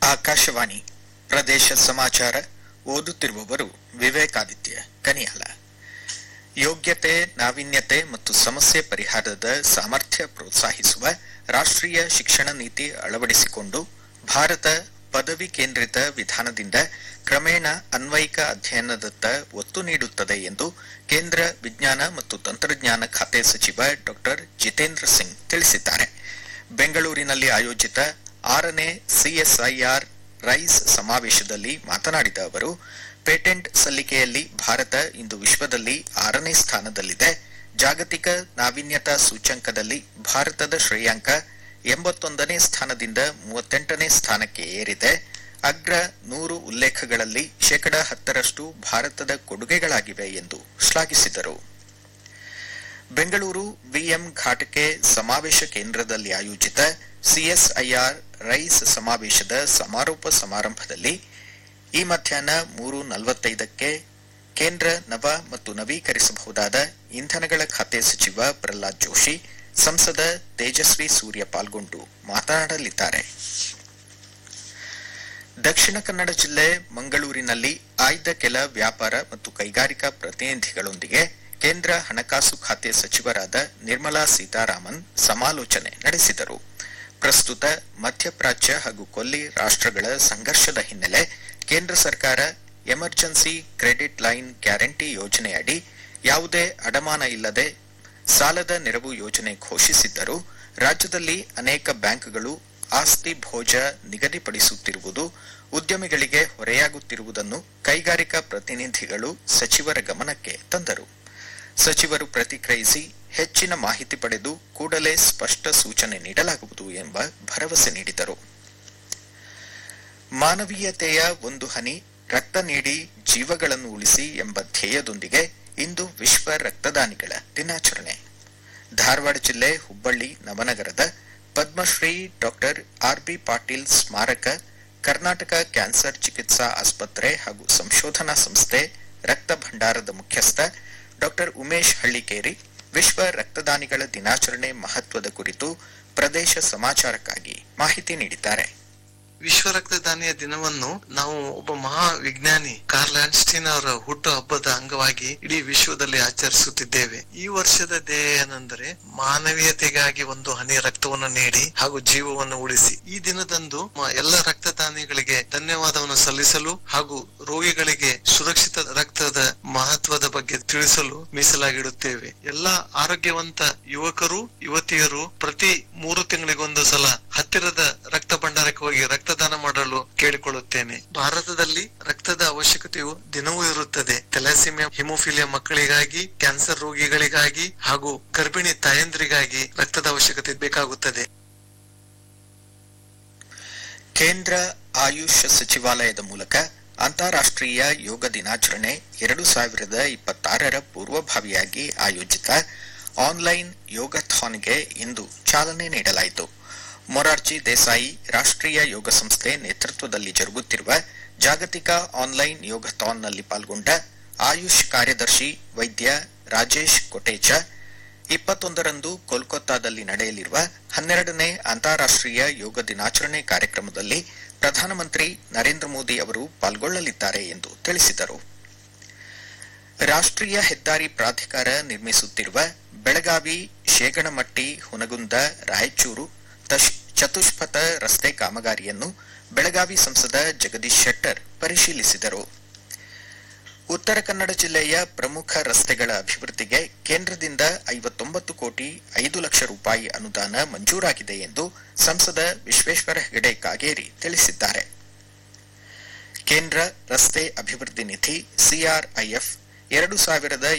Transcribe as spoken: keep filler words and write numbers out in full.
ಆಕಾಶವಾಣಿ ಪ್ರದೇಶ ಸಮಾಚಾರ ಓದುತ್ತಿರುವವರು ವಿವೇಕಾದಿತ್ಯ ಕನಿಯಾಲ. ಯೋಗ್ಯತೆ, ನಾವೀನ್ಯತೆ ಮತ್ತು ಸಮಸ್ಯೆ ಪರಿಹಾರದ ಸಾಮರ್ಥ್ಯ ಪ್ರೋತ್ಸಾಹಿಸುವ ರಾಷ್ಟ್ರೀಯ ಶಿಕ್ಷಣ ನೀತಿ ಅಳವಡಿಸಿಕೊಂಡು ಭಾರತ ಪದವಿ ಕೇಂದ್ರಿತ ವಿಧಾನದಿಂದ ಕ್ರಮೇಣ ಅನ್ವಯಿಕ ಅಧ್ಯಯನದತ್ತ ಒತ್ತು ನೀಡುತ್ತದೆ ಎಂದು ಕೇಂದ್ರ ವಿಜ್ಞಾನ ಮತ್ತು ತಂತ್ರಜ್ಞಾನ ಖಾತೆ ಸಚಿವ ಡಾ ಜಿತೇಂದ್ರ ಸಿಂಗ್ ತಿಳಿಸಿದ್ದಾರೆ. ಬೆಂಗಳೂರಿನಲ್ಲಿ ಆಯೋಜಿತ ಆರನೇ ಸಿಎಸ್ಐಆರ್ ರೈಸ್ ಸಮಾವೇಶದಲ್ಲಿ ಮಾತನಾಡಿದ ಅವರು, ಪೇಟೆಂಟ್ ಸಲ್ಲಿಕೆಯಲ್ಲಿ ಭಾರತ ಇಂದು ವಿಶ್ವದಲ್ಲಿ ಆರನೇ ಸ್ಥಾನದಲ್ಲಿದೆ. ಜಾಗತಿಕ ನಾವೀನ್ಯತಾ ಸೂಚ್ಯಂಕದಲ್ಲಿ ಭಾರತದ ಶ್ರೇಯಾಂಕ ಎಂಬತ್ತೊಂದನೇ ಸ್ಥಾನದಿಂದ ಮೂವತ್ತೆಂಟನೇ ಸ್ಥಾನಕ್ಕೆ ಏರಿದೆ. ಅಗ್ರ ನೂರು ಉಲ್ಲೇಖಗಳಲ್ಲಿ ಶೇಕಡ ಹತ್ತರಷ್ಟು ಭಾರತದ ಕೊಡುಗೆಗಳಾಗಿವೆ ಎಂದು ಶ್ಲಾಘಿಸಿದರು. ಬೆಂಗಳೂರು ವಿಎಂ ಘಾಟಕೆ ಸಮಾವೇಶ ಕೇಂದ್ರದಲ್ಲಿ ಆಯೋಜಿತ ಸಿಎಸ್ಐಆರ್ ರೈಸ್ ಸಮಾವೇಶದ ಸಮಾರೋಪ ಸಮಾರಂಭದಲ್ಲಿ ಈ ಮಧ್ಯಾಹ್ನ ಮೂರು ನಲವತ್ತೈದಕ್ಕೆ ಕೇಂದ್ರ ನವ ಮತ್ತು ನವೀಕರಿಸಬಹುದಾದ ಇಂಧನಗಳ ಖಾತೆ ಸಚಿವ ಪ್ರಹ್ಲಾದ್ ಜೋಶಿ, ಸಂಸದ ತೇಜಸ್ವಿ ಸೂರ್ಯ ಪಾಲ್ಗೊಂಡು ಮಾತನಾಡಲಿದ್ದಾರೆ. ದಕ್ಷಿಣ ಕನ್ನಡ ಜಿಲ್ಲೆ ಮಂಗಳೂರಿನಲ್ಲಿ ಆಯ್ದ ಕೆಲ ವ್ಯಾಪಾರ ಮತ್ತು ಕೈಗಾರಿಕಾ ಪ್ರತಿನಿಧಿಗಳೊಂದಿಗೆ ಕೇಂದ್ರ ಹಣಕಾಸು ಖಾತೆ ಸಚಿವರಾದ ನಿರ್ಮಲಾ ಸೀತಾರಾಮನ್ ಸಮಾಲೋಚನೆ ನಡೆಸಿದರು. ಪ್ರಸ್ತುತ ಮಧ್ಯಪ್ರಾಚ್ಯ ಹಾಗೂ ಕೊಲ್ಲಿ ರಾಷ್ಟ್ರಗಳ ಸಂಘರ್ಷದ ಹಿನ್ನೆಲೆ ಕೇಂದ್ರ ಸರ್ಕಾರ ಎಮರ್ಜೆನ್ಸಿ ಕ್ರೆಡಿಟ್ ಲೈನ್ ಗ್ಯಾರಂಟಿ ಯೋಜನೆಯಡಿ ಯಾವುದೇ ಅಡಮಾನ ಇಲ್ಲದೆ ಸಾಲದ ನೆರವು ಯೋಜನೆ ಘೋಷಿಸಿದ್ದರೂ ರಾಜ್ಯದಲ್ಲಿ ಅನೇಕ ಬ್ಯಾಂಕ್ಗಳು ಆಸ್ತಿ ಭೋಜ ನಿಗದಿಪಡಿಸುತ್ತಿರುವುದು ಉದ್ಯಮಿಗಳಿಗೆ ಹೊರೆಯಾಗುತ್ತಿರುವುದನ್ನು ಕೈಗಾರಿಕಾ ಪ್ರತಿನಿಧಿಗಳು ಸಚಿವರ ಗಮನಕ್ಕೆ ತಂದರು. ಸಚಿವರು ಪ್ರತಿಕ್ರಿಯಿಸಿ, ಹೆಚ್ಚಿನ ಮಾಹಿತಿ ಪಡೆದು ಕೂಡಲೇ ಸ್ಪಷ್ಟ ಸೂಚನೆ ನೀಡಲಾಗುವುದು ಎಂಬ ಭರವಸೆ ನೀಡಿದರು. ಮಾನವೀಯತೆಯ ಒಂದು ಹನಿ ರಕ್ತ ನೀಡಿ ಜೀವಗಳನ್ನು ಉಳಿಸಿ ಎಂಬ ಧ್ಯೇಯದೊಂದಿಗೆ ಇಂದು ವಿಶ್ವ ರಕ್ತದಾನಿಗಳ ದಿನಾಚರಣೆ. ಧಾರವಾಡ ಜಿಲ್ಲೆ Hubballi ನವನಗರದ Padmashri doctor R B Patil ಸ್ಮಾರಕ ಕರ್ನಾಟಕ ಕ್ಯಾನ್ಸರ್ ಚಿಕಿತ್ಸಾ ಆಸ್ಪತ್ರೆ ಹಾಗೂ ಸಂಶೋಧನಾ ಸಂಸ್ಥೆ ರಕ್ತ ಭಂಡಾರದ ಮುಖ್ಯಸ್ಥ ಡಾಕ್ಟರ್ ಉಮೇಶ್ ಹಳ್ಳಿಕೇರಿ ವಿಶ್ವ ರಕ್ತದಾನಿಗಳ ದಿನಾಚರಣೆ ಮಹತ್ವದ ಕುರಿತು ಪ್ರದೇಶ ಸಮಾಚಾರಕ್ಕಾಗಿ ಮಾಹಿತಿ ನೀಡಿದ್ದಾರೆ. ವಿಶ್ವ ರಕ್ತದಾನಿಯ ದಿನವನ್ನು ನಾವು ಒಬ್ಬ ಮಹಾ ವಿಜ್ಞಾನಿ ಕಾರ್ಲ್ ಆನ್ಸ್ಟೀನ್ ಅವರ ಹುಟ್ಟು ಹಬ್ಬದ ಅಂಗವಾಗಿ ಇಡೀ ವಿಶ್ವದಲ್ಲಿ ಆಚರಿಸುತ್ತಿದ್ದೇವೆ. ಈ ವರ್ಷದ ಧ್ಯೇಯ ಏನೆಂದರೆ ಮಾನವೀಯತೆಗಾಗಿ ಒಂದು ಹನಿ ರಕ್ತವನ್ನು ನೀಡಿ ಹಾಗೂ ಜೀವವನ್ನು ಉಳಿಸಿ. ಈ ದಿನದಂದು ಎಲ್ಲ ರಕ್ತದಾನಿಗಳಿಗೆ ಧನ್ಯವಾದವನ್ನು ಸಲ್ಲಿಸಲು ಹಾಗೂ ರೋಗಿಗಳಿಗೆ ಸುರಕ್ಷಿತ ರಕ್ತದ ಮಹತ್ವದ ಬಗ್ಗೆ ತಿಳಿಸಲು ಮೀಸಲಾಗಿಡುತ್ತೇವೆ. ಎಲ್ಲಾ ಆರೋಗ್ಯವಂತ ಯುವಕರು ಯುವತಿಯರು ಪ್ರತಿ ಮೂರು ತಿಂಗಳಿಗೊಂದು ಸಲ ಹತ್ತಿರದ ರಕ್ತ ಭಂಡಾರಕ್ಕೆ ಹೋಗಿ ರಕ್ತ ದಾನ ಮಾಡಲು ಕೇಳಿಕೊಳ್ಳುತ್ತೇನೆ. ಭಾರತದಲ್ಲಿ ರಕ್ತದ ಅವಶ್ಯಕತೆಯು ದಿನವೂ ಇರುತ್ತದೆ. ಥೆಲಾಸಿಮಿಯಾ, ಹಿಮೋಫಿಲಿಯಾ ಮಕ್ಕಳಿಗಾಗಿ, ಕ್ಯಾನ್ಸರ್ ರೋಗಿಗಳಿಗಾಗಿ ಹಾಗೂ ಗರ್ಭಿಣಿ ತಾಯಂದ್ರಿಗಾಗಿ ರಕ್ತದ ಅವಶ್ಯಕತೆ ಬೇಕಾಗುತ್ತದೆ. ಕೇಂದ್ರ ಆಯುಷ್ ಸಚಿವಾಲಯದ ಮೂಲಕ ಅಂತಾರಾಷ್ಟ್ರೀಯ ಯೋಗ ದಿನಾಚರಣೆ ಎರಡು ಸಾವಿರದ ಇಪ್ಪತ್ತಾರರ ಪೂರ್ವಭಾವಿಯಾಗಿ ಆಯೋಜಿತ ಆನ್ಲೈನ್ ಯೋಗಾಥಾನ್ಗೆ ಇಂದು ಚಾಲನೆ ನೀಡಲಾಯಿತು. ಮೊರಾರ್ಜಿ ದೇಸಾಯಿ ರಾಷ್ಟ್ರೀಯ ಯೋಗ ಸಂಸ್ಥೆ ನೇತೃತ್ವದಲ್ಲಿ ಜರುಗುತ್ತಿರುವ ಜಾಗತಿಕ ಆನ್ಲೈನ್ ಯೋಗಾಥಾನ್ನಲ್ಲಿ ಪಾಲ್ಗೊಂಡ ಆಯುಷ್ ಕಾರ್ಯದರ್ಶಿ ವೈದ್ಯ ರಾಜೇಶ್ ಕೊಟೇಚ ಇಪ್ಪತ್ತೊಂದರಂದು ಕೋಲ್ಕತ್ತಾದಲ್ಲಿ ನಡೆಯಲಿರುವ ಹನ್ನೆರಡನೇ ಅಂತಾರಾಷ್ಟ್ರೀಯ ಯೋಗ ದಿನಾಚರಣೆ ಕಾರ್ಯಕ್ರಮದಲ್ಲಿ ಪ್ರಧಾನಮಂತ್ರಿ ನರೇಂದ್ರ ಮೋದಿ ಅವರು ಪಾಲ್ಗೊಳ್ಳಲಿದ್ದಾರೆ ಎಂದು ತಿಳಿಸಿದರು. ರಾಷ್ಟ್ರೀಯ ಹೆದ್ದಾರಿ ಪ್ರಾಧಿಕಾರ ನಿರ್ಮಿಸುತ್ತಿರುವ ಬೆಳಗಾವಿ ಶೇಗಣಮಟ್ಟಿ ಹುನಗುಂದ ರಾಯಚೂರು ಚತುಷ್ಪಥ ರಸ್ತೆ ಕಾಮಗಾರಿಯನ್ನು ಬೆಳಗಾವಿ ಸಂಸದ ಜಗದೀಶ್ ಶೆಟ್ಟರ್ ಪರಿಶೀಲಿಸಿದರು. ಉತ್ತರ ಕನ್ನಡ ಜಿಲ್ಲೆಯ ಪ್ರಮುಖ ರಸ್ತೆಗಳ ಅಭಿವೃದ್ಧಿಗೆ ಕೇಂದ್ರದಿಂದ ಐವತ್ತೊಂಬತ್ತು ಕೋಟಿ ಐದು ಲಕ್ಷ ರೂಪಾಯಿ ಅನುದಾನ ಮಂಜೂರಾಗಿದೆ ಎಂದು ಸಂಸದ ವಿಶ್ವೇಶ್ವರ ಹೆಗಡೆ ಕಾಗೇರಿ ತಿಳಿಸಿದ್ದಾರೆ. ಕೇಂದ್ರ ರಸ್ತೆ ಅಭಿವೃದ್ಧಿ ನಿಧಿ ಸಿಆರ್ಐಎಫ್ ಎರಡು ಸಾವಿರದ